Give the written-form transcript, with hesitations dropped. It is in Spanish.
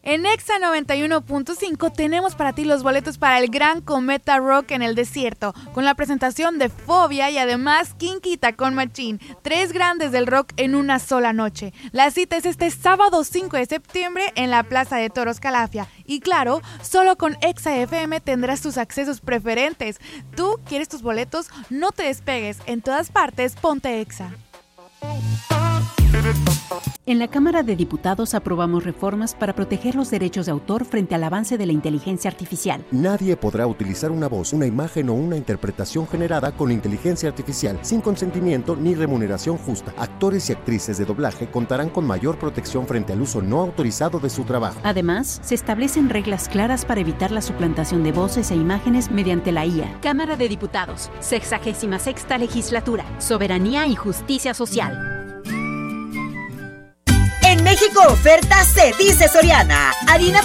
En Exa 91.5 tenemos para ti los boletos para el Gran Cometa Rock en el Desierto, con la presentación de Fobia y además Kinky y Tacón Machín, 3 grandes del rock en una sola noche. La cita es este sábado 5 de septiembre en la Plaza de Toros Calafia. Y claro, solo con Exa FM tendrás tus accesos preferentes. ¿Tú quieres tus boletos? No te despegues, en todas partes ponte Exa. En la Cámara de Diputados aprobamos reformas para proteger los derechos de autor frente al avance de la inteligencia artificial. Nadie podrá utilizar una voz, una imagen o una interpretación generada con inteligencia artificial sin consentimiento ni remuneración justa. Actores y actrices de doblaje contarán con mayor protección frente al uso no autorizado de su trabajo. Además, se establecen reglas claras para evitar la suplantación de voces e imágenes mediante la IA. Cámara de Diputados, 66ª Legislatura, Soberanía y Justicia Social. En México oferta se dice Soriana. Harina